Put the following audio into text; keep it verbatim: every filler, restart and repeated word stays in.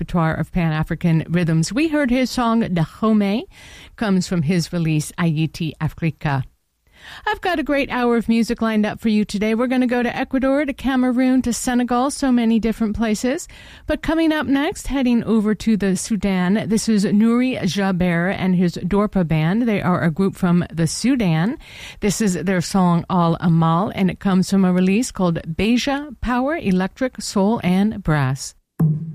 repertoire of Pan-African rhythms. We heard his song Dahomey, comes from his release Ayiti Africa. I've got a great hour of music lined up for you today. We're going to go to Ecuador, to Cameroon, to Senegal, so many different places. But coming up next, heading over to the Sudan, this is Nouri Jaber and his Dorpa Band. They are a group from the Sudan. This is their song Al Amal, and it comes from a release called Beja Power, Electric, Soul, and Brass.